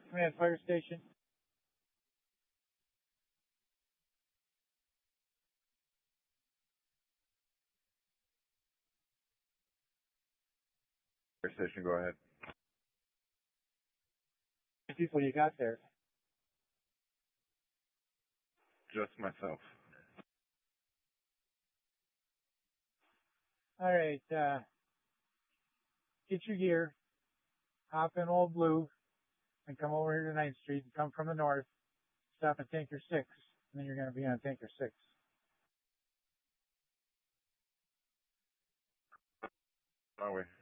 Command Fire Station. Fire Station, go ahead. How many people you got there? Just myself. All right, get your gear, hop in Old Blue, and come over here to 9th Street and come from the north, stop at Tanker 6, and then you're going to be on Tanker 6. My way.